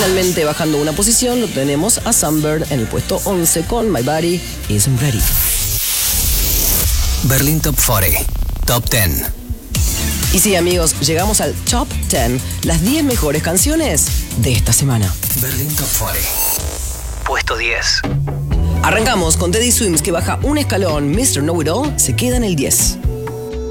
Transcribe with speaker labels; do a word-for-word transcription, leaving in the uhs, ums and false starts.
Speaker 1: Finalmente, bajando una posición, lo tenemos a Sunbird en el puesto once con My Body Isn't Ready.
Speaker 2: Berlín Top cuarenta, Top diez.
Speaker 1: Y sí, amigos, llegamos al Top diez, las diez mejores canciones de esta semana.
Speaker 2: Berlín Top cuarenta, puesto diez.
Speaker 1: Arrancamos con Teddy Swims, que baja un escalón. mister Know It All se queda en el diez.